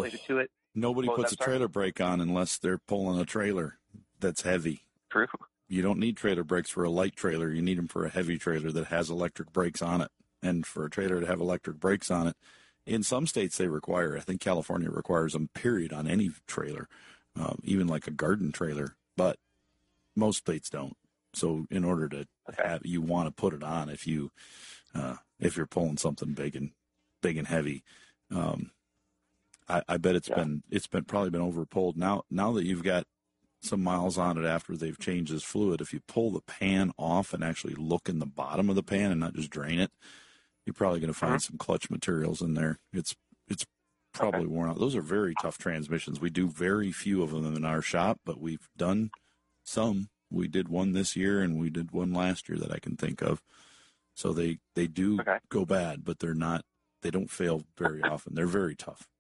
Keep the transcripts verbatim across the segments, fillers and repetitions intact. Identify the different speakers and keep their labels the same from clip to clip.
Speaker 1: related to it.
Speaker 2: Nobody
Speaker 1: What was
Speaker 2: puts a
Speaker 1: that, sorry?
Speaker 2: trailer brake on unless they're pulling a trailer that's heavy.
Speaker 1: True.
Speaker 2: You don't need trailer brakes for a light trailer. You need them for a heavy trailer that has electric brakes on it. And for a trailer to have electric brakes on it, in some states they require, I think California requires them, period, on any trailer, um, even like a garden trailer. But most states don't. So in order to
Speaker 1: Okay.
Speaker 2: have, you want to put it on if you, uh, if you're pulling something big and big and heavy. Um, I, I bet it's
Speaker 1: Yeah.
Speaker 2: been, it's been probably been overpulled. Now, now that you've got some miles on it after they've changed this fluid, if you pull the pan off and actually look in the bottom of the pan and not just drain it, you're probably going to find
Speaker 1: Uh-huh.
Speaker 2: some clutch materials in there. It's, it's probably
Speaker 1: Okay.
Speaker 2: worn out. Those are very tough transmissions. We do very few of them in our shop, but we've done some. We did one this year and we did one last year that I can think of. So they, they do
Speaker 1: Okay.
Speaker 2: go bad, but they're not, they don't fail very often. They're very tough.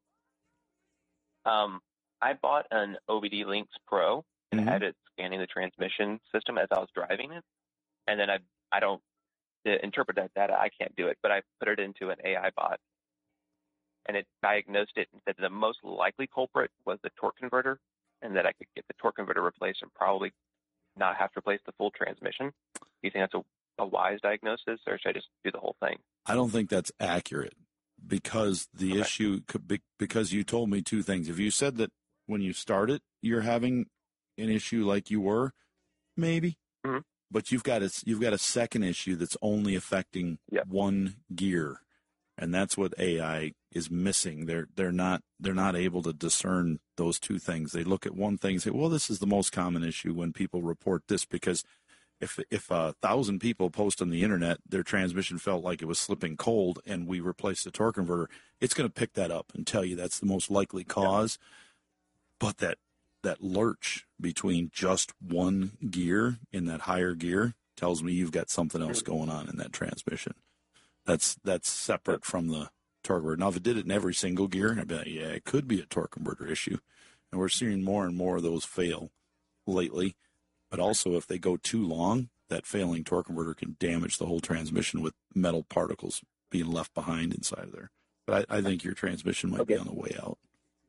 Speaker 1: Um, I bought an O B D Lynx Pro and
Speaker 2: Mhm.
Speaker 1: had it scanning the transmission system as I was driving it. And then I, I don't to interpret that data. I can't do it, but I put it into an A I bot and it diagnosed it and said the most likely culprit was the torque converter and that I could get the torque converter replaced and probably not have to replace the full transmission. Do you think that's a, a wise diagnosis, or should I just do the whole thing?
Speaker 2: I don't think that's accurate because the
Speaker 1: Okay.
Speaker 2: issue could be, because you told me two things. If you said that when you started, you're having an issue like you were, maybe,
Speaker 1: Mhm.
Speaker 2: but you've got a, you've got a second issue that's only affecting
Speaker 1: Yep.
Speaker 2: one gear. And that's what A I is missing. They're, they're not, they're not able to discern those two things. They look at one thing and say, well, this is the most common issue when people report this, because if, if a thousand people post on the internet, their transmission felt like it was slipping cold and we replaced the torque converter, it's going to pick that up and tell you that's the most likely cause. But that, that lurch between just one gear in that higher gear tells me you've got something else going on in that transmission. That's, that's separate from the torque converter. Now, if it did it in every single gear, I'd be like, yeah, it could be a torque converter issue. And we're seeing more and more of those fail lately. But also, if they go too long, that failing torque converter can damage the whole transmission with metal particles being left behind inside of there. But I, I think your transmission might be
Speaker 1: Okay.
Speaker 2: on the way out.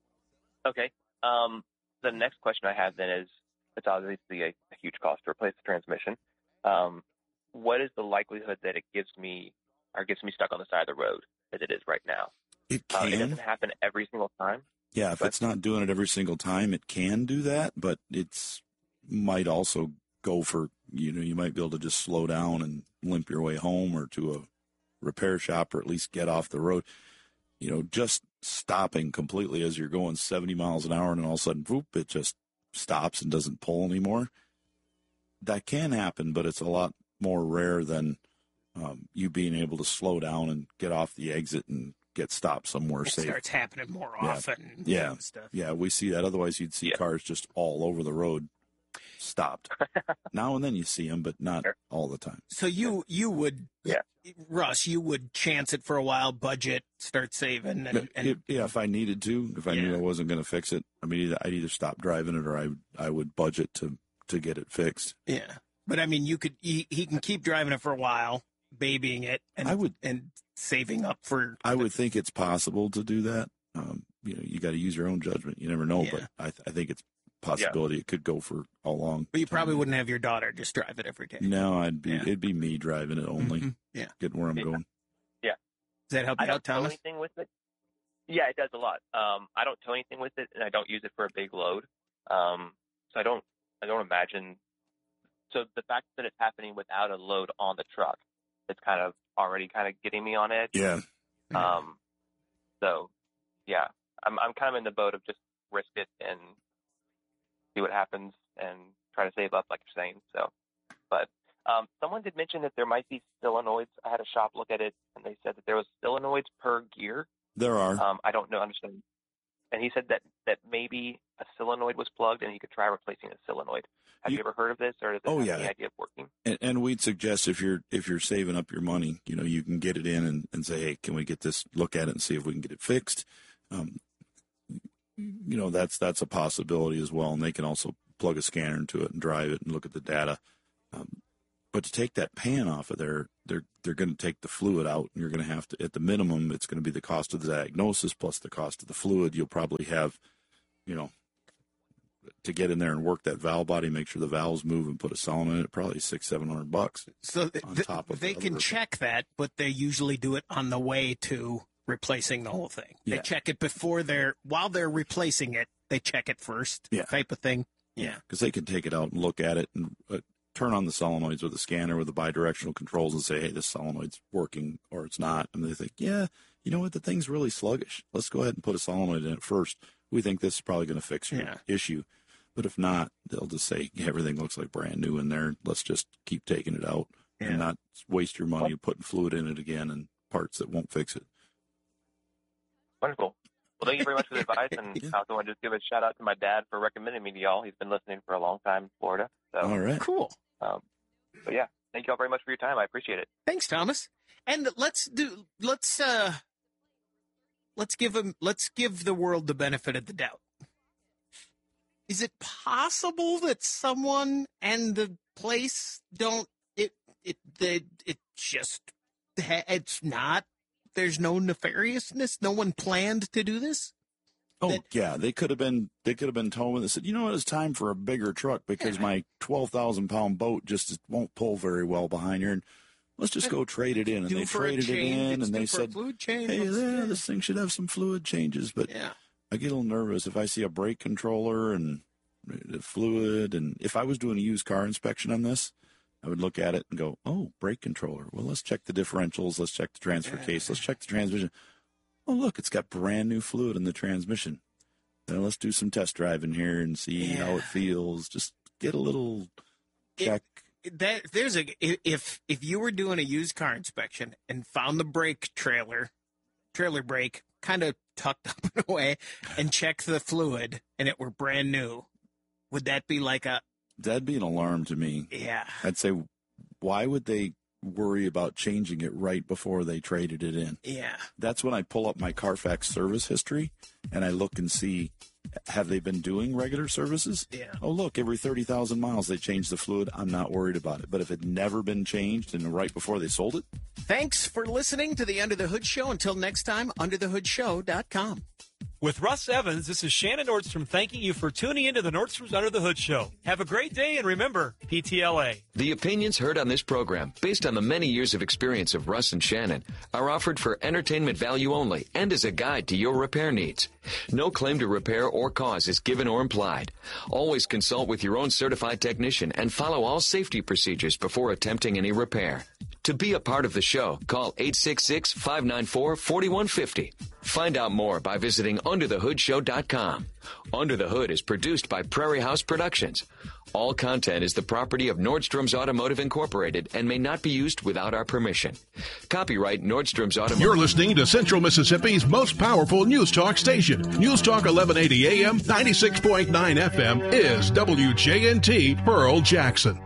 Speaker 1: Okay. Um, the next question I have then is, it's obviously a, a huge cost to replace the transmission. Um, what is the likelihood that it gives me, or gets me stuck on the side of the road as it is right now?
Speaker 2: It
Speaker 1: Uh, it
Speaker 2: can.
Speaker 1: doesn't happen every single time.
Speaker 2: Yeah, if
Speaker 1: but-
Speaker 2: it's not doing it every single time, it can do that, but it's might also go for, you know, you might be able to just slow down and limp your way home or to a repair shop, or at least get off the road. You know, just stopping completely as you're going seventy miles an hour and then all of a sudden, whoop, it just stops and doesn't pull anymore. That can happen, but it's a lot more rare than um, you being able to slow down and get off the exit and get stopped somewhere
Speaker 3: It
Speaker 2: safe.
Speaker 3: starts happening more
Speaker 2: Yeah.
Speaker 3: often.
Speaker 2: Yeah.
Speaker 3: and Stuff.
Speaker 2: Yeah, we see that. Otherwise, you'd see
Speaker 1: Yeah.
Speaker 2: cars just all over the road, stopped. Now and then you see them, but not
Speaker 1: Sure.
Speaker 2: all the time.
Speaker 3: So you you would,
Speaker 1: Yeah.
Speaker 3: Russ, you would chance it for a while, budget, start saving, and, and
Speaker 2: If- yeah, if I needed to, if I knew
Speaker 3: Yeah.
Speaker 2: I wasn't going to fix it, I mean, either, I'd either stop driving it or I I would budget to to get it fixed.
Speaker 3: yeah. But I mean, you could he, he can keep driving it for a while, babying it, and
Speaker 2: I would-
Speaker 3: and saving up for.
Speaker 2: I would think it's possible to do that. Um, you know, you got to use your own judgment. You never know,
Speaker 3: Yeah.
Speaker 2: but I th- I think it's a possibility. It could go for a long.
Speaker 3: But you
Speaker 2: time.
Speaker 3: probably wouldn't have your daughter just drive it every day.
Speaker 2: No, I'd be
Speaker 3: Yeah.
Speaker 2: it'd be me driving it only,
Speaker 3: Mhm. Yeah.
Speaker 2: getting where I'm
Speaker 1: Yeah.
Speaker 2: going.
Speaker 3: Does that help
Speaker 1: I
Speaker 3: you
Speaker 1: don't
Speaker 3: out,
Speaker 1: tow
Speaker 3: Thomas?
Speaker 1: anything with it. Yeah, it does a lot. Um, I don't tow anything with it, and I don't use it for a big load. Um, so I don't, I don't imagine. So the fact that it's happening without a load on the truck, it's kind of already kind of getting me on edge.
Speaker 2: Yeah,
Speaker 1: Um, so yeah, I'm, I'm kind of in the boat of just risk it and see what happens and try to save up, like you're saying. So, but um, someone did mention that there might be solenoids. I had a shop look at it, and they said that there was solenoids per gear.
Speaker 2: there are.
Speaker 1: Um, I don't know, understand. And he said that, that maybe a solenoid was plugged and he could try replacing a solenoid. Have you,
Speaker 2: You-
Speaker 1: ever heard of this, or does it
Speaker 2: Oh,
Speaker 1: have
Speaker 2: yeah.
Speaker 1: any idea of working?
Speaker 2: And, and we'd suggest if you're if you're saving up your money, you know, you can get it in and, and say, hey, can we get this? Look at it and see if we can get it fixed. Um, you know, that's that's a possibility as well. And they can also plug a scanner into it and drive it and look at the data. Um, but to take that pan off of there, there they're going to take the fluid out, and you're going to have to, at the minimum, it's going to be the cost of the diagnosis plus the cost of the fluid. You'll probably have, you know, to get in there and work that valve body, make sure the valves move and put a solenoid in it, probably six, seven hundred bucks.
Speaker 3: So th-
Speaker 2: on
Speaker 3: th-
Speaker 2: top of
Speaker 3: they
Speaker 2: the
Speaker 3: can
Speaker 2: other.
Speaker 3: check that, but they usually do it on the way to replacing the whole thing.
Speaker 2: Yeah.
Speaker 3: They check it before they're, while they're replacing it, they check it first,
Speaker 2: Yeah.
Speaker 3: type of thing.
Speaker 2: Yeah, because they can take it out and look at it and uh, turn on the solenoids with a scanner with the bidirectional controls and say, hey, this solenoid's working or it's not. And they think, yeah, you know what, the thing's really sluggish. Let's go ahead and put a solenoid in it first. We think this is probably going to fix your
Speaker 3: Yeah.
Speaker 2: issue. But if not, they'll just say, yeah, everything looks like brand new in there. Let's just keep taking it out
Speaker 3: Yeah.
Speaker 2: and not waste your money putting fluid in it again and parts that won't fix it.
Speaker 1: Wonderful. Well, thank you very much for the advice, and
Speaker 2: Yeah.
Speaker 1: I also want to just give a shout out to my dad for recommending me to y'all. He's been listening for a long time in Florida. So,
Speaker 2: All right.
Speaker 3: Cool.
Speaker 1: um, but yeah, thank you all very much for your time. I appreciate it.
Speaker 3: Thanks, Thomas. And let's do, let's, uh, let's give him, let's give the world the benefit of the doubt. Is it possible that someone and the place don't, it, it, it, it just, it's not, there's no nefariousness? No one planned to do this?
Speaker 2: Oh,
Speaker 3: That-
Speaker 2: yeah. They could have been, they could have been told when they said, you know what, it's time for a bigger truck because
Speaker 3: Yeah.
Speaker 2: my twelve thousand pound boat just won't pull very well behind here. And let's just go trade it in. And
Speaker 3: Due
Speaker 2: they
Speaker 3: for a
Speaker 2: traded it
Speaker 3: change.
Speaker 2: in
Speaker 3: It's
Speaker 2: and
Speaker 3: due
Speaker 2: they
Speaker 3: for a
Speaker 2: said,
Speaker 3: fluid change.
Speaker 2: hey,
Speaker 3: Let's-
Speaker 2: yeah, this thing should have some fluid changes. But
Speaker 3: yeah.
Speaker 2: I get a little nervous if I see a brake controller and the fluid. And if I was doing a used car inspection on this, I would look at it and go, oh, brake controller. Well, let's check the differentials. Let's check the transfer
Speaker 3: Yeah.
Speaker 2: case. Let's check the transmission. Oh, look, it's got brand new fluid in the transmission. Now let's do some test driving here and see
Speaker 3: Yeah.
Speaker 2: how it feels. Just get a little check.
Speaker 3: That there's a if if you were doing a used car inspection and found the brake trailer, trailer brake kind of tucked up and away, and checked the fluid and it were brand new, would that be like a
Speaker 2: That'd be an alarm to me.
Speaker 3: yeah?
Speaker 2: I'd say, why would they worry about changing it right before they traded it in?
Speaker 3: Yeah.
Speaker 2: That's when I pull up my Carfax service history and I look and see, have they been doing regular services?
Speaker 3: Yeah.
Speaker 2: Oh, look, every thirty thousand miles they change the fluid. I'm not worried about it. But if it never been changed and right before they sold it,
Speaker 3: Thanks for listening to the Under the Hood Show. Until next time, under the hood show dot com.
Speaker 4: With Russ Evans, this is Shannon Nordstrom thanking you for tuning into the Nordstrom's Under the Hood Show. Have a great day, and remember, P T L A.
Speaker 5: The opinions heard on this program, based on the many years of experience of Russ and Shannon, are offered for entertainment value only and as a guide to your repair needs. No claim to repair or cause is given or implied. Always consult with your own certified technician and follow all safety procedures before attempting any repair. To be a part of the show, call eight six six, five nine four, four one five zero. Find out more by visiting under the hood show dot com. Under the Hood is produced by Prairie House Productions. All content is the property of Nordstrom's Automotive Incorporated and may not be used without our permission. Copyright Nordstrom's Automotive.
Speaker 6: You're listening to Central Mississippi's most powerful news talk station. News Talk eleven eighty A M, ninety-six point nine F M is W J N T Pearl Jackson.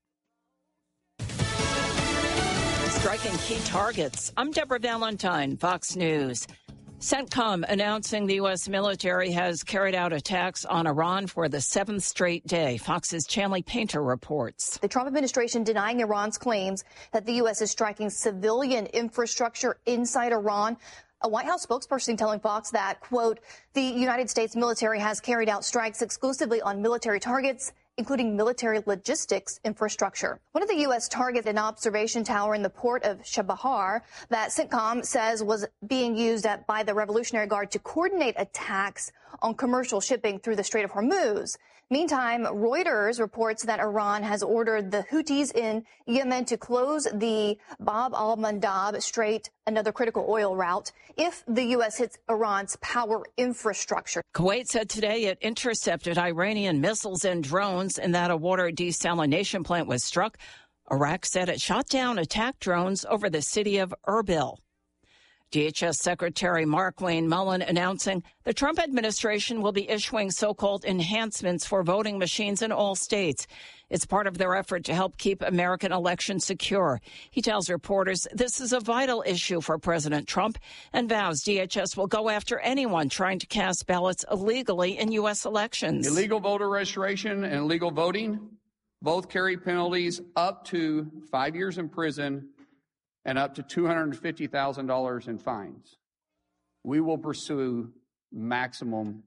Speaker 7: Striking key targets. I'm Deborah Valentine, Fox News. CENTCOM announcing the U S military has carried out attacks on Iran for the seventh straight day. Fox's Chanley Painter reports.
Speaker 8: The Trump administration denying Iran's claims that the U S is striking civilian infrastructure inside Iran. A White House spokesperson telling Fox that, quote, the United States military has carried out strikes exclusively on military targets, including military logistics infrastructure. One of the U S targets, an observation tower in the port of Chabahar that CENTCOM says was being used at, by the Revolutionary Guard to coordinate attacks on commercial shipping through the Strait of Hormuz. Meantime, Reuters reports that Iran has ordered the Houthis in Yemen to close the Bab al-Mandab Strait, another critical oil route, if the U S hits Iran's power infrastructure.
Speaker 7: Kuwait said today it intercepted Iranian missiles and drones and that a water desalination plant was struck. Iraq said it shot down attack drones over the city of Erbil. D H S Secretary Mark Wayne Mullen announcing the Trump administration will be issuing so-called enhancements for voting machines in all states. It's part of their effort to help keep American elections secure. He tells reporters this is a vital issue for President Trump and vows D H S will go after anyone trying to cast ballots illegally in U S elections.
Speaker 9: Illegal voter registration and illegal voting both carry penalties up to five years in prison and up to two hundred fifty thousand dollars in fines. We will pursue maximum